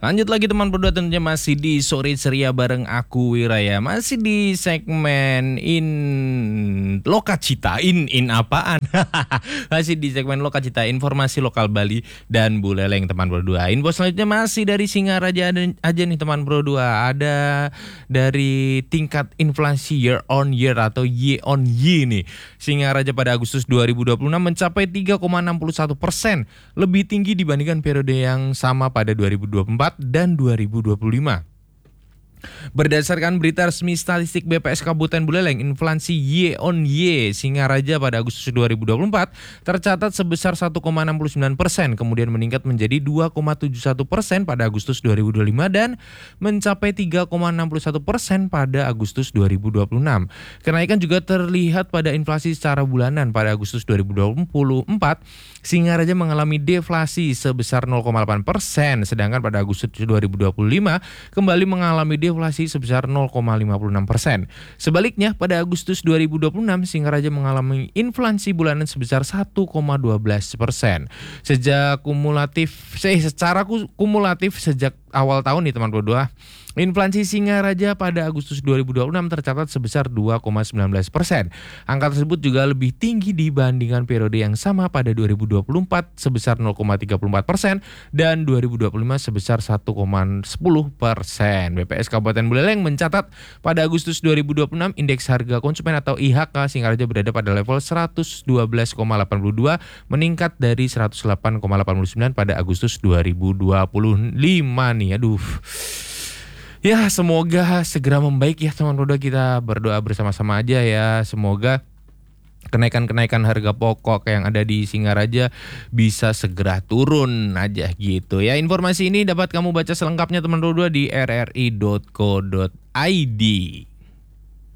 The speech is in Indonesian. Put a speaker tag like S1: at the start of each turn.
S1: Lanjut lagi teman berdua, tentunya masih di Sore Ceria bareng aku Wiraya. Masih di segmen Lokacita. In apaan? Masih di segmen Lokacita, informasi lokal Bali dan Buleleng teman berdua. Info selanjutnya masih dari Singaraja aja nih teman berdua. Ada dari tingkat inflasi year on year atau year on year nih. Singaraja pada Agustus 2026 mencapai 3,61%, lebih tinggi dibandingkan periode yang sama pada 2024 dan 2025. Berdasarkan berita resmi statistik BPS Kabupaten Buleleng, inflasi Y on Y Singaraja pada Agustus 2024 tercatat sebesar 1,69%, kemudian meningkat menjadi 2,71% pada Agustus 2025 dan mencapai 3,61% pada Agustus 2026. Kenaikan juga terlihat pada inflasi secara bulanan. Pada Agustus 2024, Singaraja mengalami deflasi sebesar 0,8%, sedangkan pada Agustus 2025 kembali mengalami deflasi sebesar 0,56%. Sebaliknya, pada Agustus 2026 Singaraja mengalami inflasi bulanan sebesar 1,12%. Secara kumulatif sejak awal tahun nih teman berdua, inflasi Singaraja pada Agustus 2026 tercatat sebesar 2,19%. Angka tersebut juga lebih tinggi dibandingkan periode yang sama pada 2024 sebesar 0,34% dan 2025 sebesar 1,10%. BPS Kabupaten Buleleng mencatat pada Agustus 2026 indeks harga konsumen atau IHK Singaraja berada pada level 112,82, meningkat dari 108,89 pada Agustus 2025 nih. Aduh. Ya, semoga segera membaik ya teman berdua, kita berdoa bersama-sama aja ya. Semoga kenaikan harga pokok yang ada di Singaraja bisa segera turun aja gitu ya. Informasi ini dapat kamu baca selengkapnya teman berdua di rri.co.id.